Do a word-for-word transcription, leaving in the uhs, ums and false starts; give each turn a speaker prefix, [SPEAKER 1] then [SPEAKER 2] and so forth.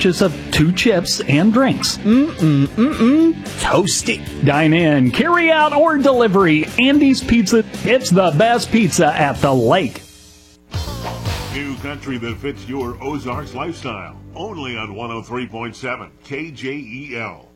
[SPEAKER 1] purchase of two chips and drinks.
[SPEAKER 2] Mm-mm-mm-mm. Toasty.
[SPEAKER 1] Dine in, carry out, or delivery. Andy's Pizza. It's the best pizza at the lake.
[SPEAKER 3] New country that fits your Ozarks lifestyle. Only on one oh three point seven K J E L.